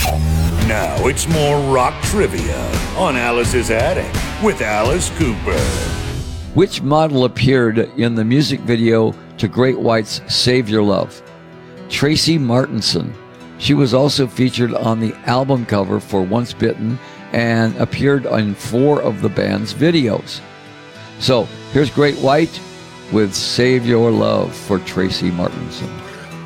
Now it's more rock trivia on Alice's Attic with Alice Cooper. Which model appeared in the music video to Great White's Save Your Love? Tracy Martinson. She was also featured on the album cover for Once Bitten and appeared in 4 of the band's videos. So here's Great White with Save Your Love for Tracy Martinson.